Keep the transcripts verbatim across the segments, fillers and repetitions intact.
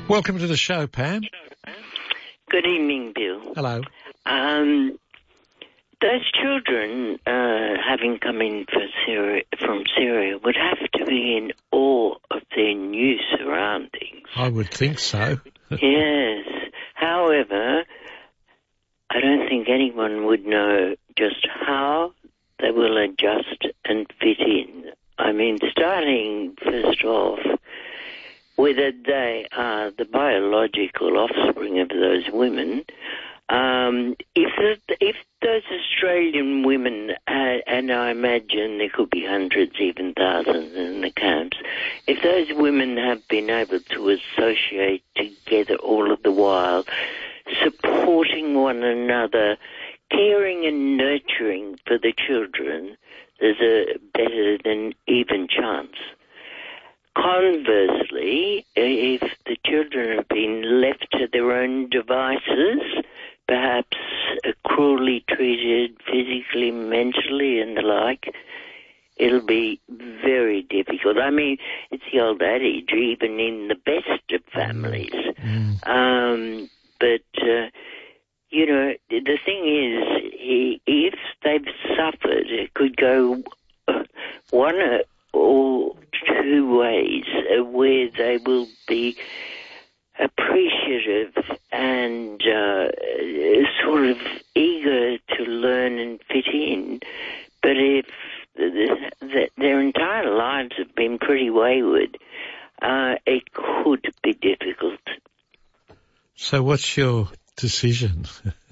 Welcome to the show, Pam. Good evening, Bill. Hello. Um, those children, uh, having come in for Syria, from Syria, would have to be in awe of their new surroundings. I would think so. Yes. However, I don't think anyone would know just how they will adjust and fit in. I mean, starting first off, whether they are the biological offspring of those women. Um, if the, if those Australian women, uh, and I imagine there could be hundreds, even thousands in the camps, if those women have been able to associate together all of the while, supporting one another, caring and nurturing for the children, there's a better than even chance. Conversely, if the children have been left to their own devices, perhaps uh, cruelly treated physically, mentally, and the like, it'll be very difficult. I mean, it's the old adage, even in the best of families. Mm. Um, but, uh, you know, the thing is, if they've suffered, it could go one or two ways uh, where they will be appreciative and uh, sort of eager to learn and fit in. But if the, the, their entire lives have been pretty wayward, uh, it could be difficult. So what's your decision?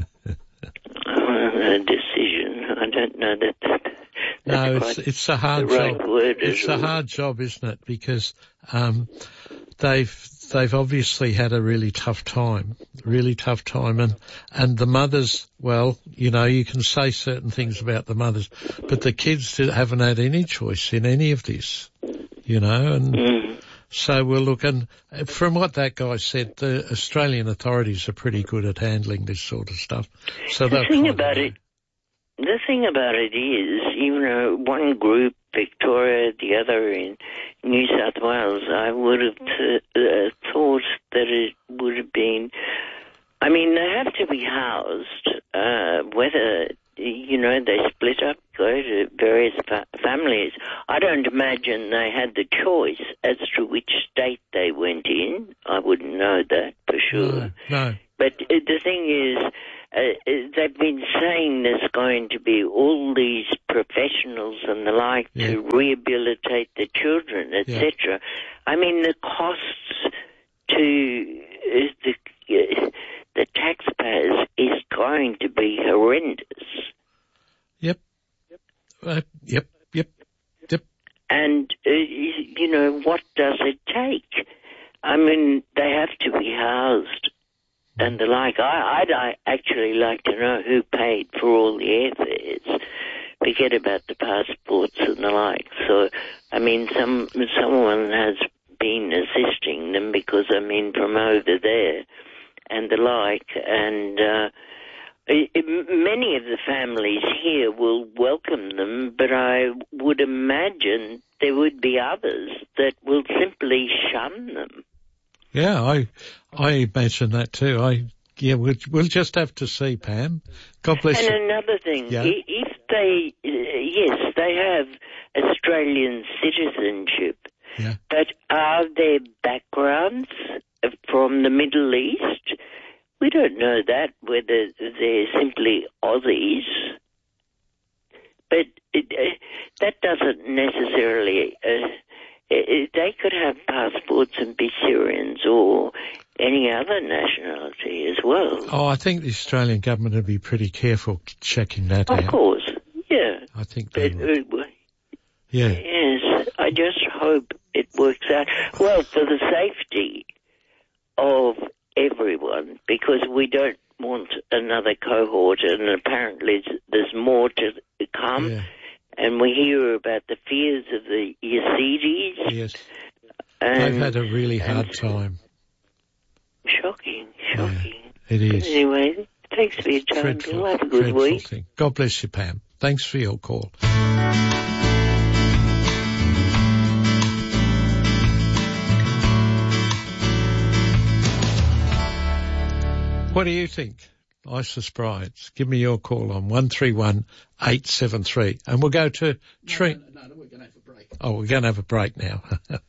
A decision? I don't know that... that No, it's it's a hard right job. Word, it's a it? hard job, isn't it? Because um, they've they've obviously had a really tough time, really tough time, and and the mothers. Well, you know, you can say certain things about the mothers, but the kids haven't had any choice in any of this, you know. And Mm. so we'll look. And from what that guy said, the Australian authorities are pretty good at handling this sort of stuff. So The thing about it. The thing about it is, you know, one group, Victoria, the other in New South Wales, I would have t- uh, thought that it would have been, I mean, they have to be housed, uh, whether, you know, they split up, go to various fa- families. I don't imagine they had the choice as to which state they went in. I wouldn't know that for sure. No, no. But uh, the thing is, Uh, they've been saying there's going to be all these professionals and the like yeah. to rehabilitate the children, et cetera. Yeah. I mean, the costs to uh, the, uh, the taxpayers is going to be horrendous. Yep. Uh, yep. Yep. Yep. And, uh, you know, what does it take? I mean, they have to be housed. And the like, I, I'd I actually like to know who paid for all the airfares. Forget about the passports and the like. So, I mean, some someone has been assisting them because, I mean, from over there and the like. And uh, it, it, many of the families here will welcome them, but I would imagine there would be others that will simply shun them. Yeah, I I imagine that too. I yeah, we'll, we'll just have to see, Pam. God bless and you. And another thing, yeah. if they, yes, they have Australian citizenship, yeah. but are their backgrounds from the Middle East? We don't know that, whether they're simply Aussies. But it, uh, that doesn't necessarily... Uh, They could have passports and be Syrians or any other nationality as well. Oh, I think the Australian government would be pretty careful checking that out. Of course, yeah. I think they but, would. Uh, yeah. Yes, I just hope it works out. Well, for the safety of everyone, because we don't want another cohort, and apparently there's more to come. Yeah. And we hear about the fears of the Yazidis. Yes. And, They've had a really hard time. Shocking, shocking. Yeah, it is. Anyway, thanks for your time. Dreadful, You'll have a good dreadful week. Thing. God bless you, Pam. Thanks for your call. What do you think? ISIS brides. Give me your call on one three one eight seven three. And we'll go to... Tre- no, no, no, no, we're going to have a break. Oh, we're going to have a break now.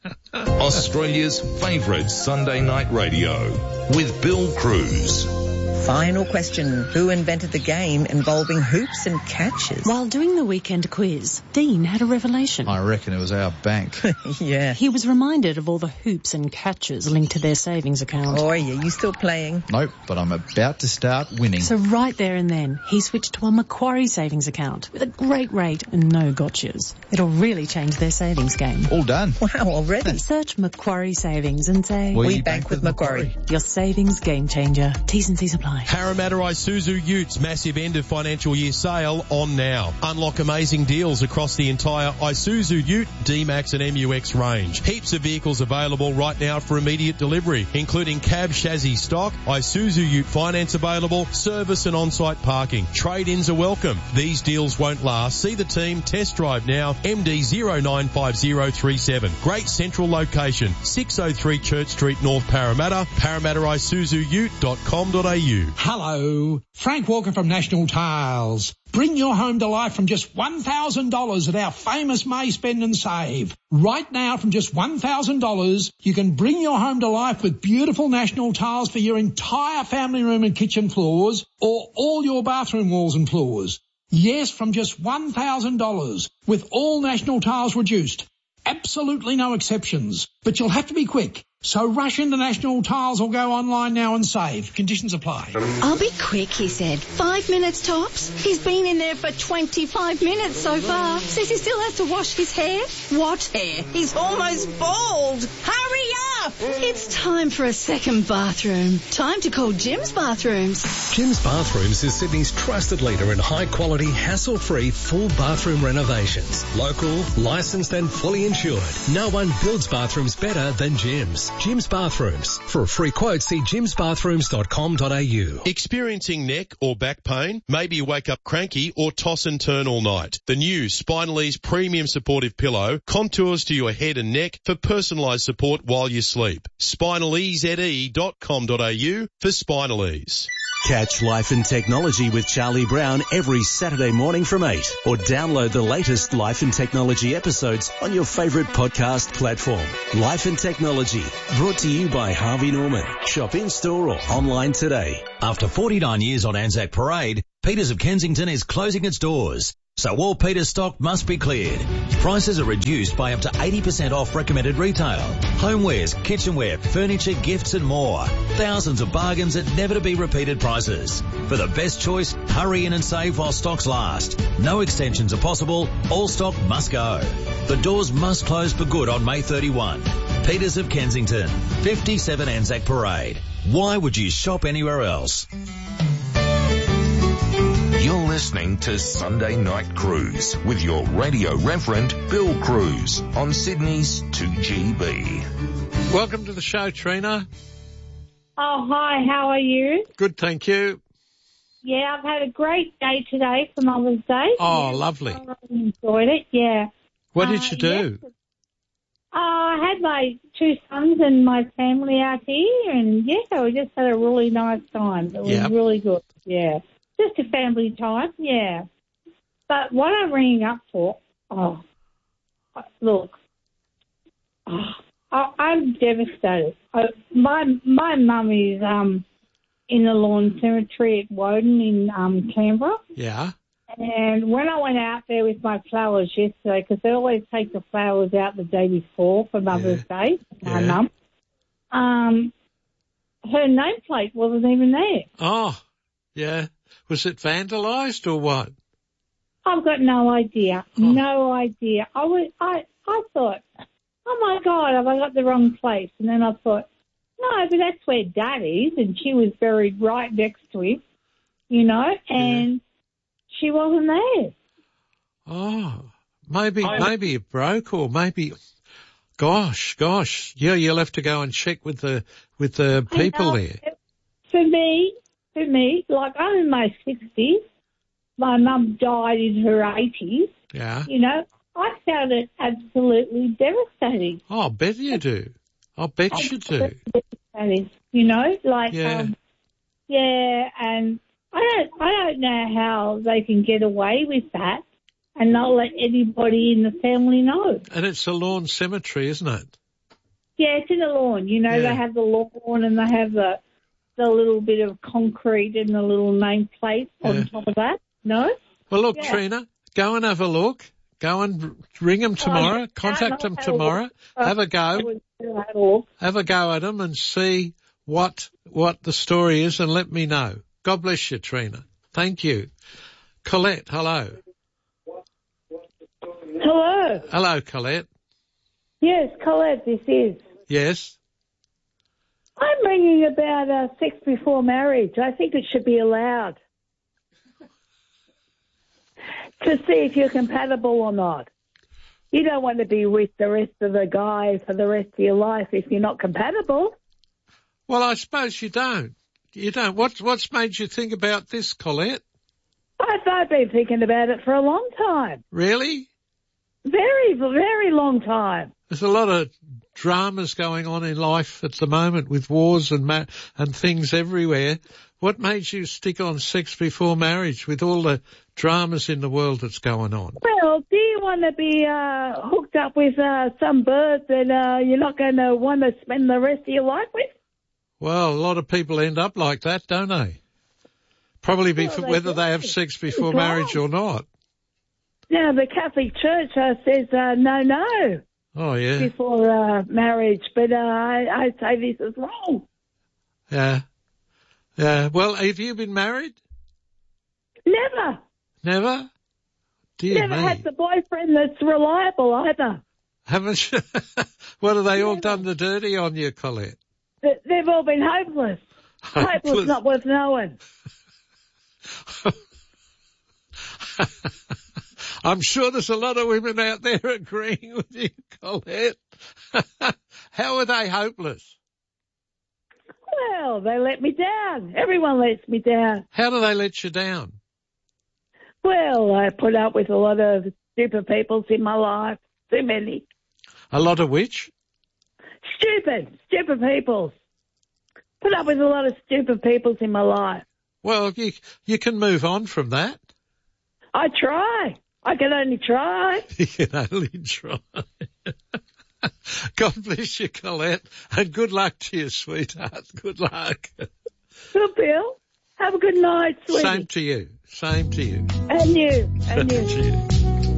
Australia's favourite Sunday night radio with Bill Cruz. Final question. Who invented the game involving hoops and catches? While doing the weekend quiz, Dean had a revelation. I reckon it was our bank. Yeah. He was reminded of all the hoops and catches linked to their savings account. Oh, yeah. You still playing? Nope, but I'm about to start winning. So right there and then, he switched to a Macquarie savings account with a great rate and no gotchas. It'll really change their savings game. All done. Wow, already? Search Macquarie Savings and say... We, we bank, bank with Macquarie. Macquarie. Your savings game changer. T's and C's apply. Parramatta Isuzu Utes massive end of financial year sale on now. Unlock amazing deals across the entire Isuzu Ute, D-Max and M U X range. Heaps of vehicles available right now for immediate delivery, including cab chassis stock, Isuzu Ute finance available, service and on-site parking. Trade-ins are welcome. These deals won't last. See the team test drive now. M D zero nine five zero three seven. Great central location. six oh three Church Street, North Parramatta. Parramatta Isuzu Ute dot com dot a u. Hello, Frank Walker from National Tiles. Bring your home to life from just one thousand dollars at our famous May Spend and Save. Right now, from just one thousand dollars, you can bring your home to life with beautiful National Tiles for your entire family room and kitchen floors, or all your bathroom walls and floors. Yes, from just one thousand dollars, with all National Tiles reduced. Absolutely no exceptions. But you'll have to be quick. So rush into National Tiles or go online now and save. Conditions apply. I'll be quick, he said. Five minutes tops. He's been in there for twenty-five minutes so far. Says he still has to wash his hair. What hair? He's almost bald. Hurry up! It's time for a second bathroom. Time to call Jim's Bathrooms. Jim's Bathrooms is Sydney's trusted leader in high-quality, hassle-free, full bathroom renovations. Local, licensed and fully insured. No one builds bathrooms better than Jim's. Jim's Bathrooms. For a free quote, see jims bathrooms dot com dot a u. Experiencing neck or back pain? Maybe you wake up cranky or toss and turn all night. The new Spinalese Premium Supportive Pillow contours to your head and neck for personalised support while you sleep. spinalese dot com dot a u for Spinalese. Catch Life and Technology with Charlie Brown every Saturday morning from eight, or download the latest Life and Technology episodes on your favourite podcast platform. Life and Technology, brought to you by Harvey Norman. Shop in-store or online today. After forty-nine years on Anzac Parade, Peters of Kensington is closing its doors. So all Peters stock must be cleared. Prices are reduced by up to eighty percent off recommended retail. Homewares, kitchenware, furniture, gifts and more. Thousands of bargains at never to be repeated prices. For the best choice, hurry in and save while stocks last. No extensions are possible. All stock must go. The doors must close for good on May thirty-first. Peters of Kensington, fifty-seven Anzac Parade. Why would you shop anywhere else? You're listening to Sunday Night Cruise with your radio reverend, Bill Cruz, on Sydney's two G B. Welcome to the show, Trina. Oh, hi, how are you? Good, thank you. Yeah, I've had a great day today for Mother's Day. Oh, yeah, lovely. I really enjoyed it, yeah. What did uh, you do? Yes. Uh, I had my two sons and my family out here, and, yeah, we just had a really nice time. It was yep. really good, yeah. Just a family time, yeah. But what I'm ringing up for, oh, look, oh, I, I'm devastated. I, my my mum is um, in the Lawn Cemetery at Woden in um, Canberra. Yeah. And when I went out there with my flowers yesterday, because they always take the flowers out the day before for Mother's yeah. Day, my yeah. mum, um, her nameplate wasn't even there. Oh, yeah. Was it vandalised or what? I've got no idea. Oh. No idea. I was, I, I thought, oh my God, have I got the wrong place? And then I thought, no, but that's where Dad is, and she was buried right next to him, you know, and yeah. she wasn't there. Oh, maybe, I, maybe it broke, or maybe, gosh, gosh, yeah, you'll have to go and check with the with the people there. For me. For me, like, I'm in my sixties. My mum died in her eighties. Yeah. You know, I found it absolutely devastating. Oh, I bet you do. I bet you do. Devastating. You know, like, yeah. um, Yeah, and I don't, I don't know how they can get away with that and not let anybody in the family know. And it's a lawn cemetery, isn't it? Yeah, it's in the lawn. You know, Yeah. they have the lawn and they have the the little bit of concrete and the little nameplate on Yeah. top of that. No? Well, look, Yeah. Trina, go and have a look. Go and ring them tomorrow. Oh, Contact them I'll have a tomorrow. look. Uh, Have a I go. would still have a look. Have a go at them and see what what the story is and let me know. God bless you, Trina. Thank you. Colette, hello. Hello. Hello, Colette. Yes, Colette, this is. Yes. I'm ringing about uh, sex before marriage. I think it should be allowed to see if you're compatible or not. You don't want to be with the rest of the guys for the rest of your life if you're not compatible. Well, I suppose you don't. You don't. What's what's made you think about this, Colette? I've, I've been thinking about it for a long time. Really? Very, very long time. There's a lot of dramas going on in life at the moment with wars and ma- and things everywhere. What made you stick on sex before marriage with all the dramas in the world that's going on? Well, do you want to be uh, hooked up with uh, some bird that uh, you're not going to want to spend the rest of your life with? Well, a lot of people end up like that, don't they? Probably be Well, for they whether do. they have sex before It's marriage or not. Now, the Catholic Church uh, says uh, no, no Oh, yeah. before uh, marriage, but uh, I, I say this is wrong. Yeah. Yeah. Well, have you been married? Never. Never? Dear Never me. had the boyfriend that's reliable either. Haven't you? What, have they all done the dirty on you, Colette? They- They've all been hopeless. Hopeless, Hopeless. not worth knowing. I'm sure there's a lot of women out there agreeing with you, Colette. How are they hopeless? Well, they let me down. Everyone lets me down. How do they let you down? Well, I put up with a lot of stupid people in my life. Too many. A lot of which? Stupid. Stupid people. Put up with a lot of stupid people in my life. Well, you you can move on from that. I try. I can only try. You can only try. God bless you, Colette, and good luck to you, sweetheart. Good luck. Good, Bill. Have a good night, sweetie. Same to you. Same to you. And you. And you. To you.